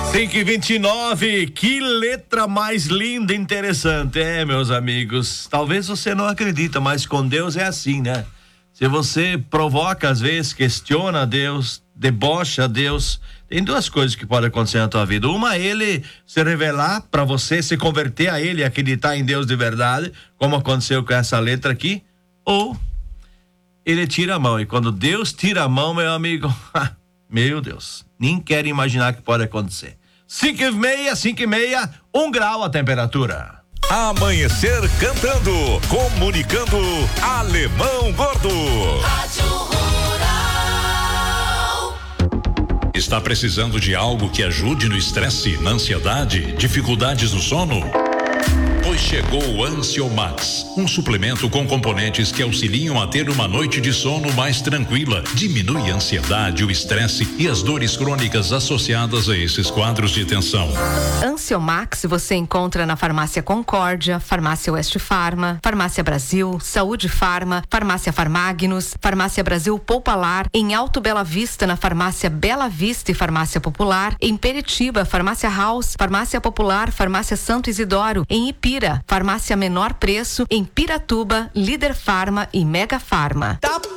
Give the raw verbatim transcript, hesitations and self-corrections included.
cinco e vinte e nove, que letra mais linda e interessante, é, meus amigos. Talvez você não acredita, mas com Deus é assim, né? Se você provoca, às vezes, questiona Deus, debocha Deus, tem duas coisas que podem acontecer na tua vida. Uma, ele se revelar para você, se converter a ele, acreditar em Deus de verdade, como aconteceu com essa letra aqui, ou ele tira a mão. E quando Deus tira a mão, meu amigo, meu Deus, nem quero imaginar que pode acontecer. Cinco e meia, cinco e meia, um grau a temperatura. Amanhecer cantando, comunicando, Alemão Gordo. Rádio Rural. Está precisando de algo que ajude no estresse, na ansiedade, dificuldades no sono? Pois chegou o Ansiomax, um suplemento com componentes que auxiliam a ter uma noite de sono mais tranquila, diminui a ansiedade, o estresse e as dores crônicas associadas a esses quadros de tensão. Ansiomax você encontra na Farmácia Concórdia, Farmácia Oeste Farma, Farmácia Brasil, Saúde Farma, Farmácia Farmagnos, Farmácia Brasil Poupalar, em Alto Bela Vista, na Farmácia Bela Vista e Farmácia Popular, em Peritiba, Farmácia House, Farmácia Popular, Farmácia Santo Isidoro, em Ipira, Farmácia Menor Preço, em Piratuba, Líder Farma e Mega Farma. Tá